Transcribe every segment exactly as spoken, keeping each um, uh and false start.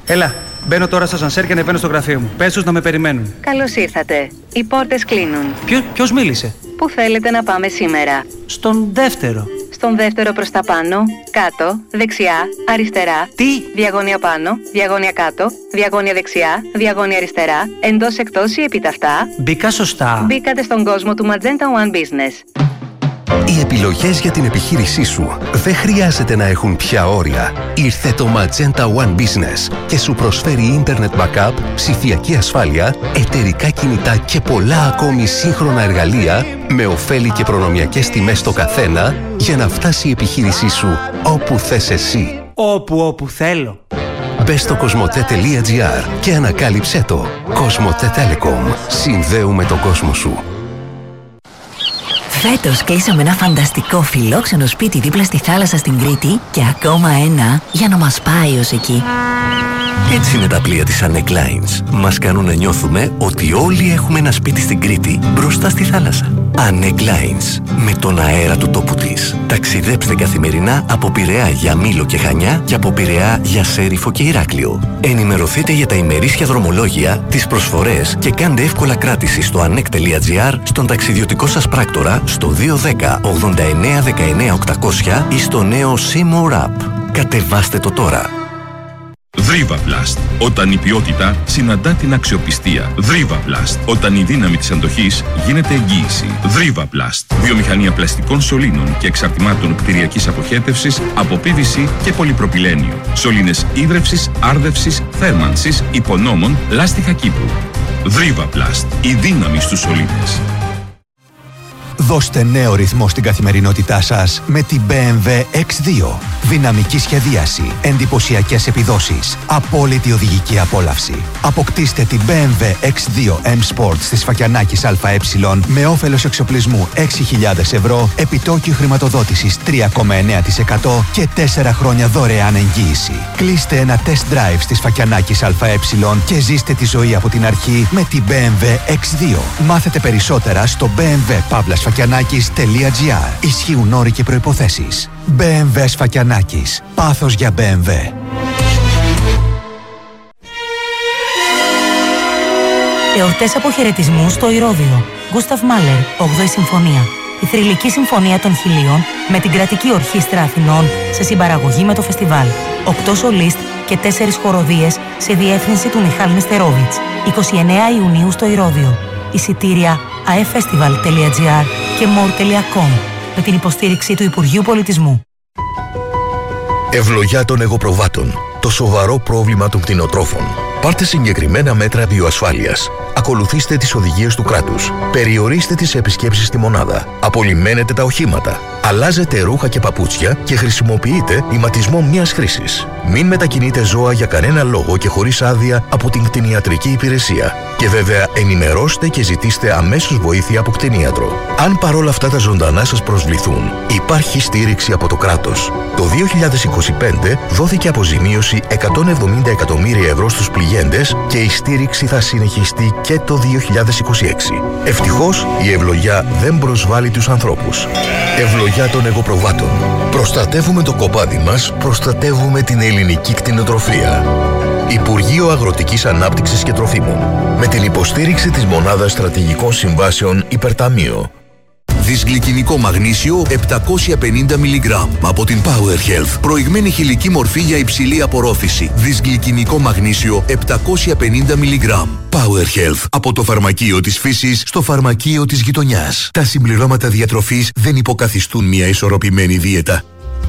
Έλα, μπαίνω τώρα στο ασανσέρ και ανεβαίνω στο γραφείο μου. Πες τους να με περιμένουν. Καλώς ήρθατε. Οι πόρτες κλείνουν. Ποιο, ποιος μίλησε? Πού θέλετε να πάμε σήμερα? Στον δεύτερο. Στον δεύτερο προς τα πάνω, κάτω, δεξιά, αριστερά. Τι? Διαγώνια πάνω, διαγώνια κάτω, διαγώνια δεξιά, διαγώνια αριστερά, εντός εκτός ή επιταυτά. Μπήκα σωστά. Μπήκατε στον κόσμο του Magenta One Business. Οι επιλογές για την επιχείρησή σου δεν χρειάζεται να έχουν πια όρια. Ήρθε το Magenta One Business και σου προσφέρει Internet Backup, ψηφιακή ασφάλεια, εταιρικά κινητά και πολλά ακόμη σύγχρονα εργαλεία με ωφέλη και προνομιακές τιμές στο καθένα για να φτάσει η επιχείρησή σου όπου θες εσύ. Όπου όπου θέλω. Μπες στο κοσμοτέ τελεία τζι άρ και ανακάλυψέ το. Κοσμοτέ Telecom. Συνδέουμε τον κόσμο σου. Φέτος κλείσαμε ένα φανταστικό φιλόξενο σπίτι δίπλα στη θάλασσα στην Κρήτη και ακόμα ένα για να μας πάει ως εκεί. Έτσι είναι τα πλοία της Anek Lines. Μας κάνουν να νιώθουμε ότι όλοι έχουμε ένα σπίτι στην Κρήτη μπροστά στη θάλασσα. Anek Lines. Με τον αέρα του τόπου της. Ταξιδέψτε καθημερινά από Πειραιά για Μήλο και Χανιά και από Πειραιά για Σέριφο και Ηράκλειο. Ενημερωθείτε για τα ημερήσια δρομολόγια, τις προσφορές και κάντε εύκολα κράτηση στο anek τελεία τζι άρ, στον ταξιδιωτικό σας πράκτορα, στο δύο ένα μηδέν ογδόντα εννέα δεκαεννέα οκτακόσια ή στο νέο Seymour App. Κατεβάστε το τώρα. Δρίβαπλαστ. Όταν η ποιότητα συναντά την αξιοπιστία. Δρίβαπλαστ. Όταν η δύναμη της αντοχής γίνεται εγγύηση. Δρίβαπλαστ. Βιομηχανία πλαστικών σωλήνων και εξαρτημάτων κτηριακής αποχέτευσης από πι βι σι και πολυπροπυλένιο. Σωλήνες ίδρευσης, άρδευσης, θέρμανσης, υπονόμων, λάστιχα Κύπρου. Δρίβαπλαστ. Η δύναμη στους σωλήνες. Δώστε νέο ρυθμό στην καθημερινότητά σας με την μπι εμ ντάμπλιου εξ δύο. Δυναμική σχεδίαση, εντυπωσιακές επιδόσεις, απόλυτη οδηγική απόλαυση. Αποκτήστε την μπι εμ ντάμπλιου εξ δύο M Sport της Φακιανάκης ΑΕ με όφελος εξοπλισμού έξι χιλιάδες ευρώ, επιτόκιο χρηματοδότησης τρία κόμμα εννέα τοις εκατό και τέσσερα χρόνια δωρεάν εγγύηση. Κλείστε ένα test drive στις Φακιανάκης ΑΕ και ζήστε τη ζωή από την αρχή με την μπι εμ ντάμπλιου εξ δύο. Μάθετε περισσότερα στο μπι εμ ντάμπλιου παύλα σφακιανάκης τελεία τζι άρ. Ισχύουν όροι και προϋποθέσεις. μπι εμ ντάμπλιου Σφακιανάκης. Πάθος για μπι εμ ντάμπλιου. Εορτές αποχαιρετισμού στο Ηρώδειο. Γκούσταβ Μάλερ, όγδοη Συμφωνία. Η θρυλική συμφωνία των χιλίων με την Κρατική Ορχήστρα Αθηνών σε συμπαραγωγή με το φεστιβάλ. Οκτώ σολίστ και τέσσερις χοροδίες σε διεύθυνση του Μιχάλη Νεστερόβιτς. είκοσι εννέα Ιουνίου στο Ηρώδειο. Εισιτήρια αεφεστιβάλ τελεία τζι άρ και more τελεία com με την υποστήριξη του Υπουργείου Πολιτισμού. Ευλογιά των εγωπροβάτων. Το σοβαρό πρόβλημα των κτηνοτρόφων. Πάρτε συγκεκριμένα μέτρα βιοασφάλειας. Ακολουθήστε τις οδηγίες του κράτους. Περιορίστε τις επισκέψεις στη μονάδα. Απολυμμένετε τα οχήματα. Αλλάζετε ρούχα και παπούτσια και χρησιμοποιείτε ηματισμό μιας χρήσης. Μην μετακινείτε ζώα για κανένα λόγο και χωρίς άδεια από την κτηνιατρική υπηρεσία. Και βέβαια ενημερώστε και ζητήστε αμέσως βοήθεια από κτηνίατρο. Αν παρόλα αυτά τα ζωντανά σας προσβληθούν, υπάρχει στήριξη από το κράτος. Το δύο χιλιάδες είκοσι πέντε δόθηκε αποζημίωση εκατόν εβδομήντα εκατομμύρια ευρώ στους πληγέντες και η στήριξη θα συνεχιστεί και το δύο χιλιάδες είκοσι έξι. Ευτυχώς η ευλογιά δεν προσβάλλει τους ανθρώπους. Ευλογιά των εγωπροβάτων. Προστατεύουμε το κοπάδι μας, προστατεύουμε την ελληνική κτηνοτροφία. Υπουργείο Αγροτικής Ανάπτυξης και Τροφίμων. Με την υποστήριξη της Μονάδας Στρατηγικών Συμβάσεων Υπερταμείο. Δυσγλυκινικό μαγνήσιο επτακόσια πενήντα μιλιγκράμμ από την Power Health. Προηγμένη χηλική μορφή για υψηλή απορρόφηση. Δυσγλυκινικό μαγνήσιο επτακόσια πενήντα μιλιγκράμμ. Power Health. Από το φαρμακείο της φύσης στο φαρμακείο της γειτονιάς. Τα συμπληρώματα διατροφής δεν υποκαθιστούν μια ισορροπημένη δίαιτα.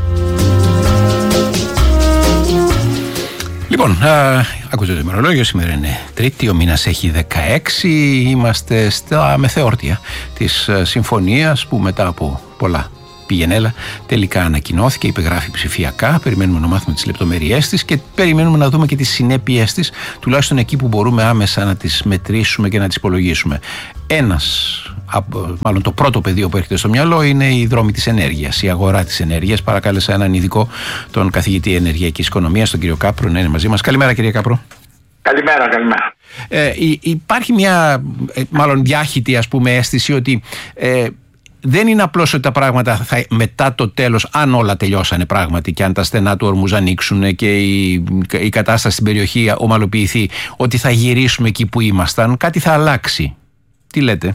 Λοιπόν, α, ακούτε το ημερολόγιο, σήμερα είναι Τρίτη, ο μήνας έχει δεκαέξι, είμαστε στα μεθεόρτια της συμφωνίας που μετά από πολλά πηγενέλα τελικά ανακοινώθηκε, υπεγράφει ψηφιακά, περιμένουμε να μάθουμε τις λεπτομέρειές της και περιμένουμε να δούμε και τις συνέπειές της, τουλάχιστον εκεί που μπορούμε άμεσα να τις μετρήσουμε και να τις υπολογίσουμε. Ένας, μάλλον το πρώτο πεδίο που έρχεται στο μυαλό είναι η δρόμη της ενέργειας, η αγορά της ενέργειας. Παρακάλεσα έναν ειδικό, τον καθηγητή ενεργειακής οικονομίας, τον κύριο Κάπρο, να είναι μαζί μας. Καλημέρα, κύριε Κάπρο. Καλημέρα, καλημέρα. Ε, υπάρχει μια, μάλλον διάχυτη ας πούμε αίσθηση ότι ε, δεν είναι απλώς ότι τα πράγματα θα, μετά το τέλος, αν όλα τελειώσανε πράγματι και αν τα στενά του Ορμούζ ανοίξουν και η, η κατάσταση στην περιοχή ομαλοποιηθεί, ότι θα γυρίσουμε εκεί που ήμασταν, κάτι θα αλλάξει. Τι λέτε?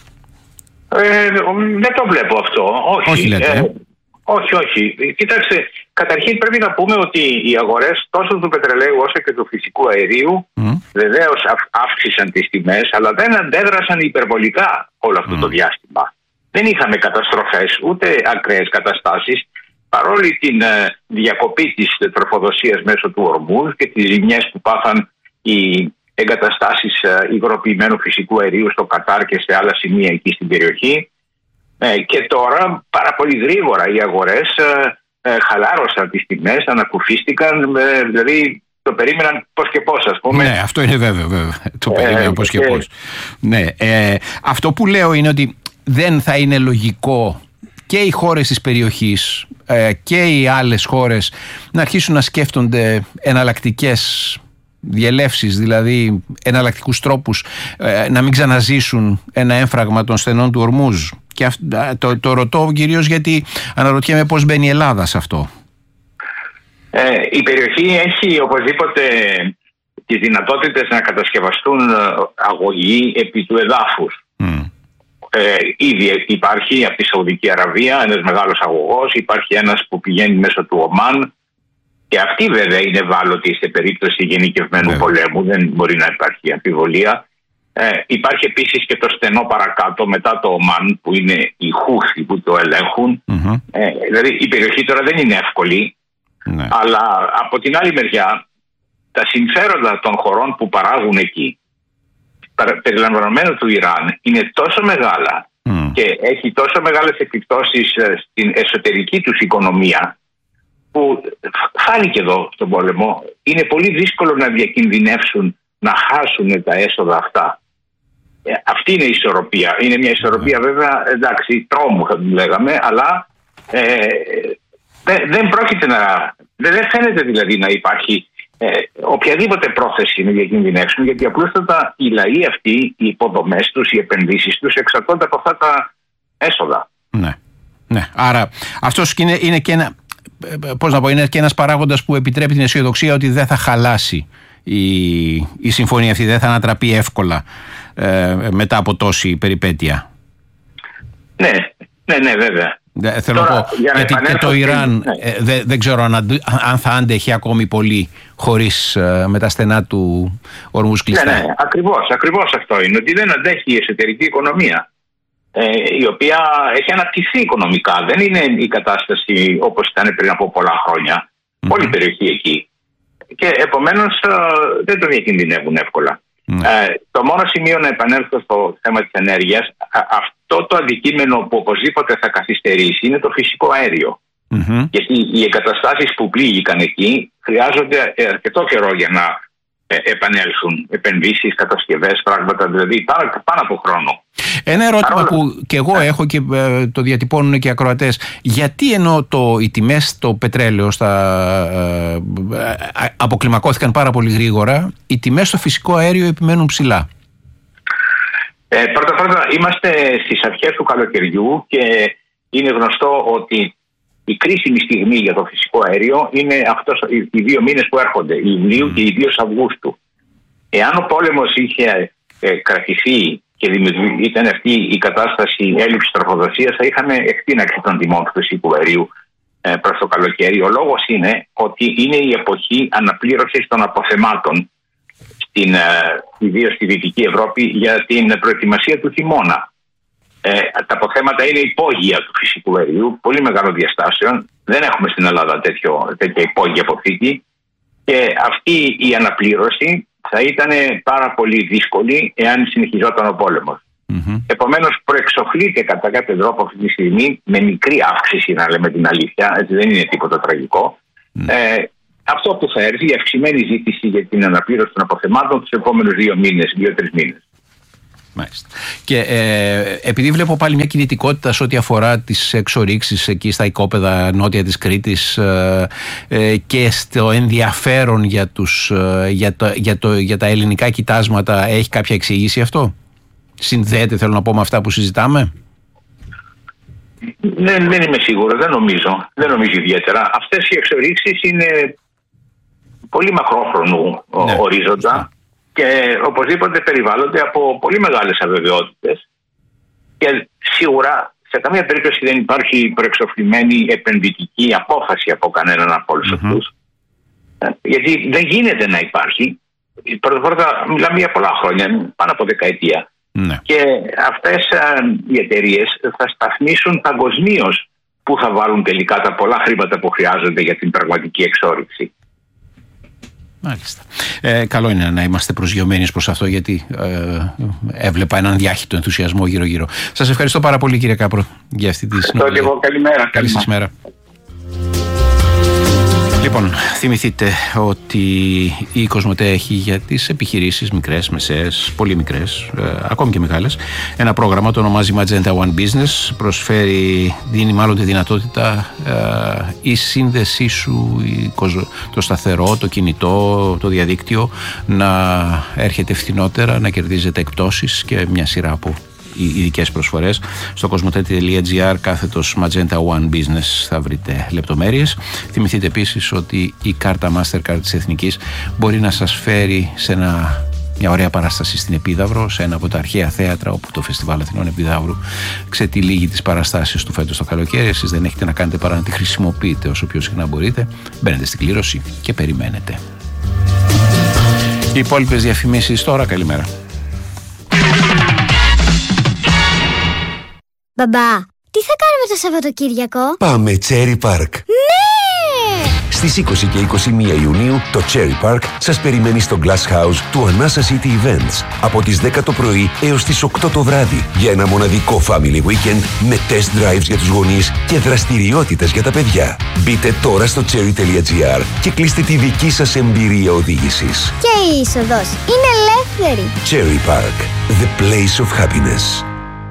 Ε, δεν το βλέπω αυτό. Όχι, όχι λέτε. Ε, όχι, όχι. Κοιτάξτε, καταρχήν πρέπει να πούμε ότι οι αγορές τόσο του πετρελαίου όσο και του φυσικού αερίου mm. βεβαίως αύξησαν τις τιμές, αλλά δεν αντέδρασαν υπερβολικά όλο αυτό mm. το διάστημα. Δεν είχαμε καταστροφές, ούτε ακραίες καταστάσεις, παρόλη την ε, διακοπή της τροφοδοσίας μέσω του Ορμούζ και τις ζημιές που πάθαν οι εγκαταστάσεις ε, υγροποιημένου φυσικού αερίου στο Κατάρ και σε άλλα σημεία εκεί στην περιοχή. Ε, και τώρα πάρα πολύ γρήγορα οι αγορές ε, ε, χαλάρωσαν τις τιμές, ανακουφίστηκαν, ε, δηλαδή το περίμεναν πώς και πώς, ας πούμε. Ναι, αυτό είναι βέβαιο, βέβαια. Το περίμεναν ε, πώς και, και πώς. Ναι, ε, αυτό που λέω είναι ότι δεν θα είναι λογικό και οι χώρες της περιοχής ε, και οι άλλες χώρες να αρχίσουν να σκέφτονται εναλλακτικές διελεύσεις, δηλαδή εναλλακτικούς τρόπους, ε, να μην ξαναζήσουν ένα έμφραγμα των στενών του Ορμούζ. Και αυτό, το, το ρωτώ κυρίως γιατί αναρωτιέμαι πώς μπαίνει η Ελλάδα σε αυτό. Ε, η περιοχή έχει οπωσδήποτε τις δυνατότητες να κατασκευαστούν αγωγοί επί του εδάφους. Mm. Ε, ήδη υπάρχει από τη Σαουδική Αραβία ένας μεγάλος αγωγός, υπάρχει ένας που πηγαίνει μέσω του Ομάν και αυτή βέβαια είναι ευάλωτη σε περίπτωση γενικευμένου yeah. πολέμου, δεν μπορεί να υπάρχει αμφιβολία. Ε, υπάρχει επίσης και το στενό παρακάτω μετά το Ομάν που είναι οι Χούθοι που το ελέγχουν. Mm-hmm. Ε, δηλαδή η περιοχή τώρα δεν είναι εύκολη, yeah. αλλά από την άλλη μεριά τα συμφέροντα των χωρών που παράγουν εκεί, περιλαμβανομένου του Ιράν, είναι τόσο μεγάλα mm. και έχει τόσο μεγάλες επιπτώσεις στην εσωτερική τους οικονομία που φάνηκε εδώ στον πόλεμο, είναι πολύ δύσκολο να διακινδυνεύσουν να χάσουν τα έσοδα αυτά. Ε, αυτή είναι η ισορροπία. Είναι μια ισορροπία βέβαια, εντάξει, τρόμου θα την λέγαμε, αλλά ε, δεν, δεν πρόκειται να... Δεν φαίνεται δηλαδή να υπάρχει Ε, οποιαδήποτε πρόθεση να διακινδυνεύσουν, γιατί απλούστατα οι λαοί αυτοί, οι υποδομές τους, οι επενδύσεις τους εξαρτώνται από αυτά τα έσοδα. Ναι, ναι. Άρα αυτός είναι, είναι και ένα, πώς να πω, είναι και ένας παράγοντας που επιτρέπει την αισιοδοξία ότι δεν θα χαλάσει η, η συμφωνία αυτή, δεν θα ανατραπεί εύκολα ε, μετά από τόση περιπέτεια. Ναι, ναι, ναι, βέβαια. Θέλω Τώρα, να πω, για γιατί και το Ιράν ναι. ε, δεν, δεν ξέρω αν, αν θα άντεχε ακόμη πολύ χωρίς ε, με τα στενά του Ορμούζ κλειστά. Ναι, ναι, ακριβώς, ακριβώς αυτό είναι, ότι δεν αντέχει η εσωτερική οικονομία, ε, η οποία έχει αναπτυχθεί οικονομικά. Δεν είναι η κατάσταση όπως ήταν πριν από πολλά χρόνια. Mm-hmm. Όλη η περιοχή εκεί. Και επομένως ε, δεν το διακινδυνεύουν εύκολα. Mm. Ε, το μόνο σημείο να επανέλθω στο θέμα της ενέργειας, α, αυτό το αντικείμενο που οπωσδήποτε θα καθυστερήσει είναι το φυσικό αέριο. Mm-hmm. Γιατί οι εγκαταστάσεις που πλήγηκαν εκεί χρειάζονται αρκετό καιρό για να ε, επανέλθουν επενδύσεις, κατασκευές, πράγματα, δηλαδή πάνω, πάνω από χρόνο. Ένα ερώτημα Παρόλο... που και εγώ έχω και ε, το διατυπώνουν και οι ακροατές. Γιατί ενώ το, οι τιμές στο πετρέλαιο στα, ε, ε, αποκλιμακώθηκαν πάρα πολύ γρήγορα, οι τιμές στο φυσικό αέριο επιμένουν ψηλά? Ε, πρώτα πρώτα είμαστε στις αρχές του καλοκαιριού και είναι γνωστό ότι η κρίσιμη στιγμή για το φυσικό αέριο είναι αυτός, οι δύο μήνες που έρχονται, Ιουλίου mm. και ιδίως Αυγούστου. Εάν ο πόλεμος είχε ε, κρατηθεί και ήταν αυτή η κατάσταση έλλειψης τροφοδοσίας, θα είχαμε εκτείναξη των τιμών του φυσικού αερίου ε, προς το καλοκαίρι. Ο λόγος είναι ότι είναι η εποχή αναπλήρωσης των αποθεμάτων, στην, ε, ιδίως στη Δυτική Ευρώπη, για την προετοιμασία του χειμώνα. Ε, τα αποθέματα είναι υπόγεια του φυσικού αερίου, πολύ μεγάλων διαστάσεων. Δεν έχουμε στην Ελλάδα τέτοιο, τέτοια υπόγεια αποθήκη και αυτή η αναπλήρωση θα ήταν πάρα πολύ δύσκολη εάν συνεχιζόταν ο πόλεμος. Mm-hmm. Επομένως προεξοφλείται κατά κάποιο τρόπο αυτή τη στιγμή με μικρή αύξηση, να λέμε την αλήθεια, έτσι δεν είναι τίποτα τραγικό. Mm. Ε, αυτό που θα έρθει, η αυξημένη ζήτηση για την αναπλήρωση των αποθεμάτων τους επόμενους δύο μήνες, δύο-τρεις μήνες. Μάλιστα. Και ε, επειδή βλέπω πάλι μια κινητικότητα σε ό,τι αφορά τις εξορίξεις εκεί στα οικόπεδα νότια της Κρήτης ε, ε, και στο ενδιαφέρον για, τους, ε, για, το, για, το, για τα ελληνικά κοιτάσματα, έχει κάποια εξήγηση αυτό? Συνδέεται, θέλω να πω, με αυτά που συζητάμε? Δεν, δεν είμαι σίγουρο, δεν νομίζω, δεν νομίζω ιδιαίτερα. Αυτές οι εξορίξεις είναι πολύ μακρόχρονου ναι. ορίζοντα και οπωσδήποτε περιβάλλονται από πολύ μεγάλες αβεβαιότητες και σίγουρα σε καμία περίπτωση δεν υπάρχει προεξοφλημένη επενδυτική απόφαση από κανέναν από όλους mm-hmm. αυτούς. Γιατί δεν γίνεται να υπάρχει. Πρώτα πρώτα μιλάμε για πολλά χρόνια, πάνω από δεκαετία. Ναι. Και αυτές οι εταιρείες θα σταθμίσουν παγκοσμίως που θα βάλουν τελικά τα πολλά χρήματα που χρειάζονται για την πραγματική εξόρυξη. Μάλιστα. Ε, καλό είναι να είμαστε προσγειωμένοι προς αυτό, γιατί ε, έβλεπα έναν διάχυτο ενθουσιασμό γύρω-γύρω. Σας ευχαριστώ πάρα πολύ, κύριε Κάπρο, για αυτή τη συνομιλία. Ευχαριστώ και εγώ. Καλημέρα. Καλή σας μέρα. Λοιπόν, θυμηθείτε ότι η Κοσμοτέ έχει για τις επιχειρήσεις μικρές, μεσαίες, πολύ μικρές, ε, ακόμη και μεγάλες, ένα πρόγραμμα, το ονομάζει Magenta One Business. Προσφέρει, δίνει μάλλον τη δυνατότητα ε, η σύνδεσή σου, η, το σταθερό, το κινητό, το διαδίκτυο να έρχεται φθηνότερα, να κερδίζετε εκπτώσεις και μια σειρά από ειδικές προσφορές. Στο κοσμοτέ.gr κάθετος Magenta One Business θα βρείτε λεπτομέρειες. Θυμηθείτε επίσης ότι η κάρτα Mastercard της Εθνικής μπορεί να σας φέρει σε ένα, μια ωραία παράσταση στην Επίδαυρο, σε ένα από τα αρχαία θέατρα όπου το Φεστιβάλ Αθηνών Επιδαύρου ξετυλίγει τις παραστάσεις του φέτος το καλοκαίρι. Εσείς δεν έχετε να κάνετε παρά να τη χρησιμοποιείτε όσο πιο συχνά μπορείτε. Μπαίνετε στην κλήρωση και περιμένετε. Οι υπόλοιπες διαφημίσεις τώρα. Καλημέρα. Μπαμπά, τι θα κάνουμε το Σαββατοκύριακο? Πάμε Cherry Park. Ναι! Στις είκοσι και είκοσι μία Ιουνίου το Cherry Park σας περιμένει στο Glass House του Anasa City Events από τις δέκα το πρωί έως τις οκτώ το βράδυ για ένα μοναδικό family weekend με test drives για τους γονείς και δραστηριότητες για τα παιδιά. Μπείτε τώρα στο cherry.gr και κλείστε τη δική σας εμπειρία οδήγησης. Και η είσοδος είναι ελεύθερη. Cherry Park, the place of happiness.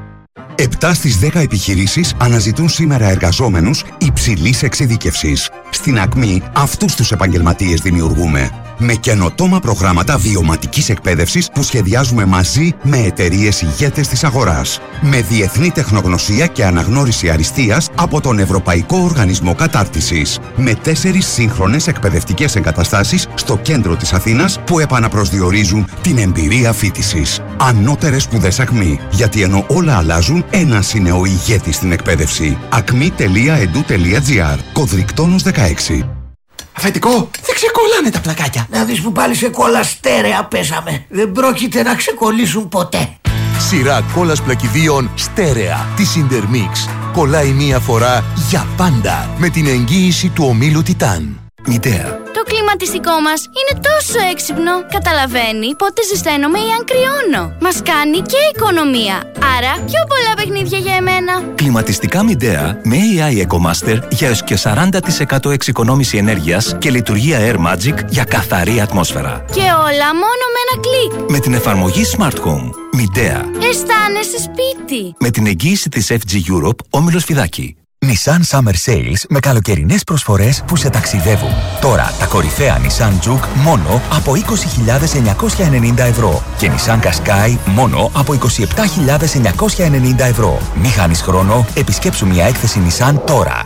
επτά στις δέκα επιχειρήσεις αναζητούν σήμερα εργαζόμενους υψηλής εξειδίκευσης. Στην Ακμή αυτούς τους επαγγελματίες δημιουργούμε. Με καινοτόμα προγράμματα βιωματικής εκπαίδευσης που σχεδιάζουμε μαζί με εταιρείες ηγέτες της αγοράς. Με διεθνή τεχνογνωσία και αναγνώριση αριστείας από τον Ευρωπαϊκό Οργανισμό Κατάρτισης. Με τέσσερις σύγχρονες εκπαιδευτικές εγκαταστάσεις στο κέντρο της Αθήνας που επαναπροσδιορίζουν την εμπειρία φοιτησης. Ανώτερες σπουδές Ακμή. Γιατί ενώ όλα αλλάζουν, ένας είναι ο ηγέτης στην εκπαίδευση. ακμή τελεία e d u τελεία g r. Κωδρικτόνος δεκαέξι. Αφεντικό, δεν ξεκολλάνε τα πλακάκια. Να δεις που πάλι σε κόλλα στέρεα πέσαμε. Δεν πρόκειται να ξεκολλήσουν ποτέ. Σειρά κόλλας πλακιδίων στέρεα της Intermix. Κολλάει μία φορά για πάντα με την εγγύηση του ομίλου Τιτάν. Μητέα. Το κλιματιστικό μας είναι τόσο έξυπνο. Καταλαβαίνει πότε ζεσταίνομαι ή αν κρυώνω. Μας κάνει και οικονομία. Άρα πιο πολλά παιχνίδια για εμένα. Κλιματιστικά Midea με έι άι EcoMaster για έως και σαράντα τοις εκατό εξοικονόμηση ενέργειας και λειτουργία Air Magic για καθαρή ατμόσφαιρα. Και όλα μόνο με ένα κλικ. Με την εφαρμογή Smart Home. Midea. Αισθάνεσαι σπίτι. Με την εγγύηση της εφ τζι Europe, Όμιλος Φιδάκη. Nissan Summer Sales με καλοκαιρινές προσφορές που σε ταξιδεύουν. Τώρα τα κορυφαία Nissan Juke μόνο από είκοσι χιλιάδες εννιακόσια ενενήντα ευρώ και Nissan Qashqai μόνο από είκοσι επτά χιλιάδες εννιακόσια ενενήντα ευρώ. Μη χάνεις χρόνο, επισκέψου μια έκθεση Nissan τώρα.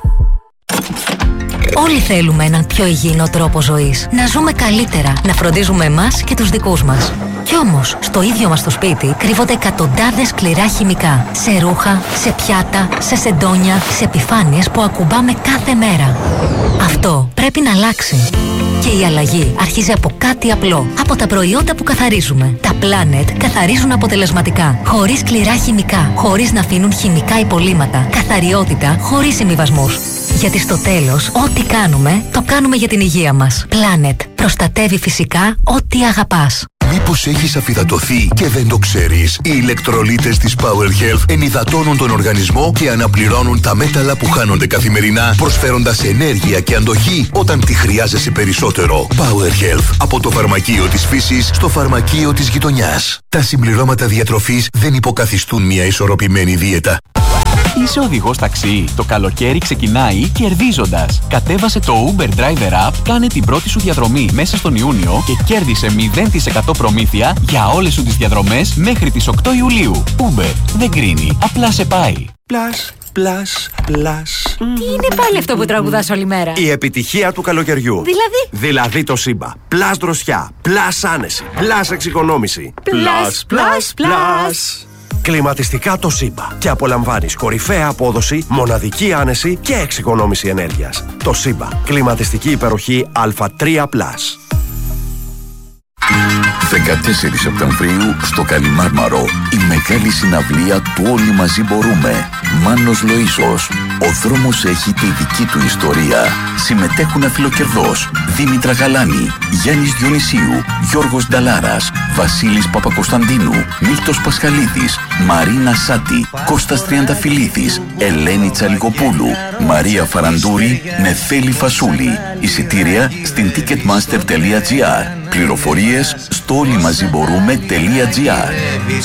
Όλοι θέλουμε έναν πιο υγιεινό τρόπο ζωής. Να ζούμε καλύτερα, να φροντίζουμε εμάς και τους δικούς μας. Κι όμως, στο ίδιο μας το σπίτι κρύβονται εκατοντάδες σκληρά χημικά. Σε ρούχα, σε πιάτα, σε σεντόνια, σε επιφάνειες που ακουμπάμε κάθε μέρα. Αυτό πρέπει να αλλάξει. Και η αλλαγή αρχίζει από κάτι απλό. Από τα προϊόντα που καθαρίζουμε. Τα Planet καθαρίζουν αποτελεσματικά. Χωρίς σκληρά χημικά. Χωρίς να αφήνουν χημικά υπολείμματα. Καθαριότητα χωρίς συμβιβασμούς. Γιατί στο τέλος, ό,τι κάνουμε, το κάνουμε για την υγεία μας. Planet. Προστατεύει φυσικά ό,τι αγαπάς. Μήπως έχεις αφυδατωθεί και δεν το ξέρεις? Οι ηλεκτρολίτες της Power Health ενυδατώνουν τον οργανισμό και αναπληρώνουν τα μέταλλα που χάνονται καθημερινά, προσφέροντας ενέργεια και αντοχή όταν τη χρειάζεσαι περισσότερο. Power Health. Από το φαρμακείο της φύσης στο φαρμακείο της γειτονιάς. Τα συμπληρώματα διατροφής δεν υποκαθιστούν μια ισορροπημένη δίαιτα. Είσαι οδηγός ταξί. Το καλοκαίρι ξεκινάει κερδίζοντας. Κατέβασε το Uber Driver App, κάνε την πρώτη σου διαδρομή μέσα στον Ιούνιο και κέρδισε μηδέν τοις εκατό προμήθεια για όλες σου τις διαδρομές μέχρι τις οκτώ Ιουλίου. Uber δεν κρίνει, απλά σε πάει. Plus Πλας, πλας. Τι είναι πάλι αυτό που τραγουδάς όλη μέρα? Η επιτυχία του καλοκαιριού. Δηλαδή? Δηλαδή το Σύμπα. Πλας δροσιά, πλας άνεση, πλας εξοικονόμηση. Πλας, πλας, πλας. Κλιματιστικά το Σύμπα. Και απολαμβάνεις κορυφαία απόδοση, μοναδική άνεση και εξοικονόμηση ενέργειας. Το Σύμπα. Κλιματιστική υπεροχή Α τρία πλας. δεκατέσσερις Σεπτεμβρίου στο Καλιμάρμαρο η μεγάλη συναυλία του Όλοι Μαζί Μπορούμε. Μάνος Λοΐσος. Ο δρόμος έχει τη δική του ιστορία. Συμμετέχουν Αφιλοκερδός, Δήμητρα Γαλάνη, Γιάννης Διονυσίου, Γιώργος Νταλάρας, Βασίλης Παπακοσταντίνου, Μίλτος Πασχαλίδης, Μαρίνα Σάτη, Κώστας Τριανταφυλλίδης, Ελένη Τσαλικοπούλου, Μαρία Φαραντούρη, Νεφέλη Φασούλη. Εισιτήρια στην ticketmaster τελεία gr. Πληροφορίες στο όλοιμαζιμπορούμε τελεία gr.